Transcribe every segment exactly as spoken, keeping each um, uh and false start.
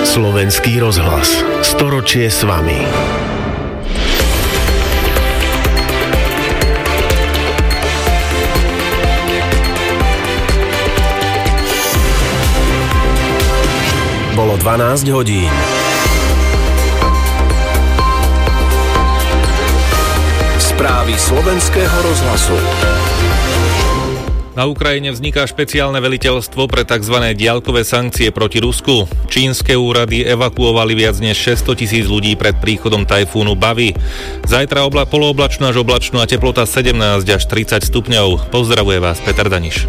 Slovenský rozhlas. Storočie s vami. Bolo dvanásť hodín. Správy Slovenského rozhlasu. Na Ukrajine vzniká špeciálne veliteľstvo pre tzv. Diaľkové sankcie proti Rusku. Čínske úrady evakuovali viac než šesťsto tisíc ľudí pred príchodom tajfúnu Bavi. Zajtra obla- polooblačno až oblačno a teplota sedemnásť až tridsať stupňov. Pozdravuje vás Peter Daniš.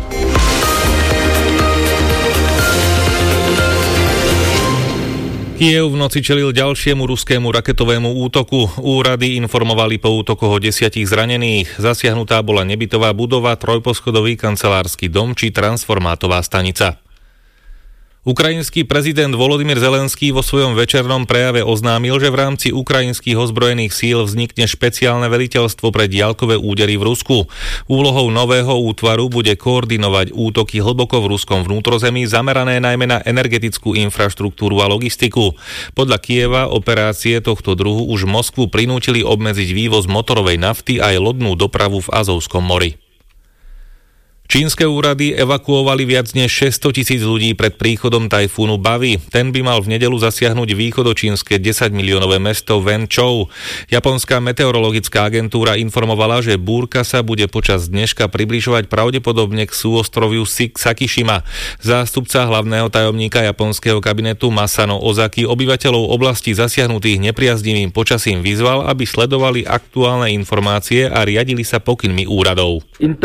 Kyjev v noci čelil ďalšiemu ruskému raketovému útoku. Úrady informovali po útokoch o desiatich zranených. Zasiahnutá bola nebytová budova, trojposchodový kancelársky dom či transformátová stanica. Ukrajinský prezident Volodymyr Zelenský vo svojom večernom prejave oznámil, že v rámci ukrajinských ozbrojených síl vznikne špeciálne veliteľstvo pre diaľkové údery v Rusku. Úlohou nového útvaru bude koordinovať útoky hlboko v ruskom vnútrozemí zamerané najmä na energetickú infraštruktúru a logistiku. Podľa Kyjeva operácie tohto druhu už Moskvu prinútili obmedziť vývoz motorovej nafty aj lodnú dopravu v Azovskom mori. Čínske úrady evakuovali viac než šesťsto tisíc ľudí pred príchodom tajfúnu Bavi. Ten by mal v nedeľu zasiahnuť východočínske desaťmiliónové mesto Wenzhou. Japonská meteorologická agentúra informovala, že búrka sa bude počas dneška približovať pravdepodobne k súostroviu Sakishima. Zástupca hlavného tajomníka japonského kabinetu Masano Ozaki obyvateľov oblasti zasiahnutých nepriaznivým počasím vyzval, aby sledovali aktuálne informácie a riadili sa pokynmi úradov.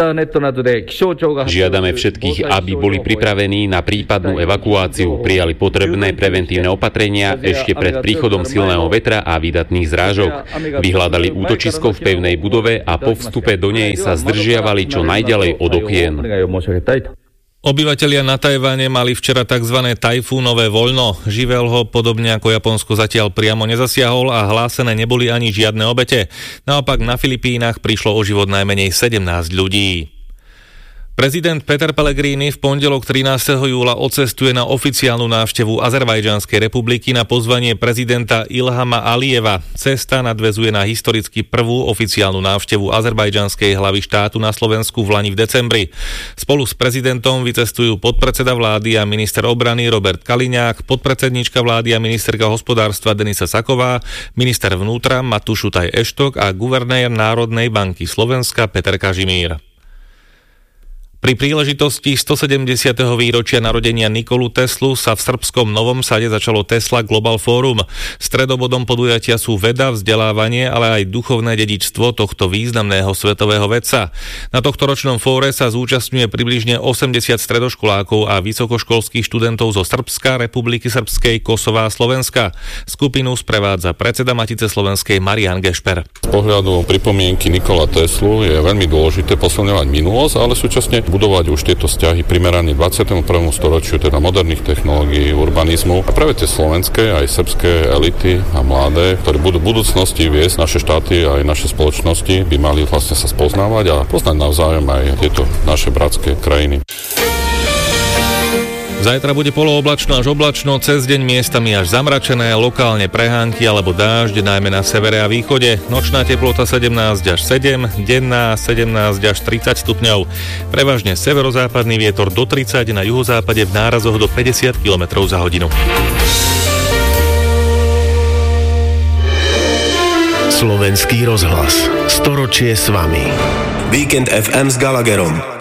Žiadame všetkých, aby boli pripravení na prípadnú evakuáciu, prijali potrebné preventívne opatrenia ešte pred príchodom silného vetra a výdatných zrážok. Vyhľadali útočisko v pevnej budove a po vstupe do nej sa zdržiavali čo najďalej od okien. Obyvatelia na Tajvane mali včera tzv. Tajfúnové voľno. Živel ho podobne ako Japonsko zatiaľ priamo nezasiahol a hlásené neboli ani žiadne obete. Naopak na Filipínach prišlo o život najmenej sedemnásť ľudí. Prezident Peter Pellegrini v pondelok trinásteho júla odcestuje na oficiálnu návštevu Azerbajdžanskej republiky na pozvanie prezidenta Ilhama Alijeva. Cesta nadväzuje na historicky prvú oficiálnu návštevu azerbajdžanskej hlavy štátu na Slovensku v lani v decembri. Spolu s prezidentom vycestujú podpredseda vlády a minister obrany Robert Kaliňák, podpredsedníčka vlády a ministerka hospodárstva Denisa Saková, minister vnútra Matúš Šutaj Eštok a guvernér Národnej banky Slovenska Peter Kažimír. Pri príležitosti stosedemdesiateho výročia narodenia Nikolu Teslu sa v srbskom Novom Sade začalo Tesla Global Forum. Stredobodom podujatia sú veda, vzdelávanie, ale aj duchovné dedičstvo tohto významného svetového vedca. Na tohtoročnom fóre sa zúčastňuje približne osemdesiat stredoškolákov a vysokoškolských študentov zo Srbska, Republiky Srbskej, Kosova a Slovenska. Skupinu sprevádza predseda Matice slovenskej Marián Gešper. Z pohľadu pripomienky Nikola Teslu je veľmi dôležité posilňovať minulosť, ale súčasne budovať už tieto vzťahy primerane dvadsiatemu prvému storočiu, teda moderných technológií, urbanizmu. A práve tie slovenské aj srbské elity a mladé, ktoré budú v budúcnosti viesť naše štáty a aj naše spoločnosti, by mali vlastne sa spoznávať a poznať navzájom aj tieto naše bratské krajiny. Zajtra bude polooblačno až oblačno, cez deň miestami až zamračené, lokálne prehánky alebo dážď, najmä na severe a východe. Nočná teplota sedemnásť až sedem, denná sedemnásť až tridsať stupňov. Prevažne severozápadný vietor do tridsať, na juhozápade v nárazoch do päťdesiat kilometrov za hodinu. Slovenský rozhlas. Storočie s vami. Víkend ef em s Gallagherom.